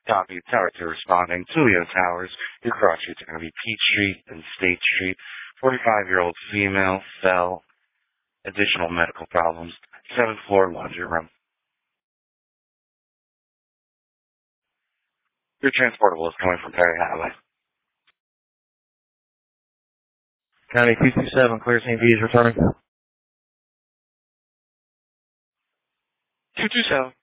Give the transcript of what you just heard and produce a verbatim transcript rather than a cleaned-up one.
Copy. Tower two responding. Tulio Towers. Your cross streets are going to be Peach Street and State Street. forty-five-year-old female fell. Additional medical problems. Seventh floor laundry room. Your transportable is coming from Perry Highway. County two two seven, clear Saint V's returning. two two seven.